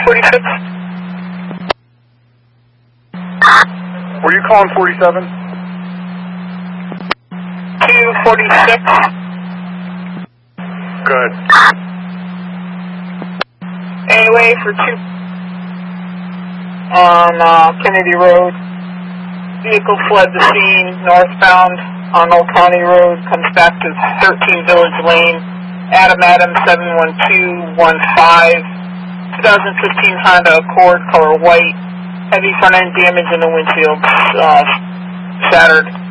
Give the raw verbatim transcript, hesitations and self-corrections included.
forty-six. Were you calling forty-seven? two forty-six. Good. Anyway, for two on uh, Kennedy Road, vehicle fled the scene northbound on Old County Road, comes back to thirteen Village Lane, Adam Adam seven one two one five, twenty fifteen Honda Accord, color white, heavy front end damage in the windshield, uh, shattered.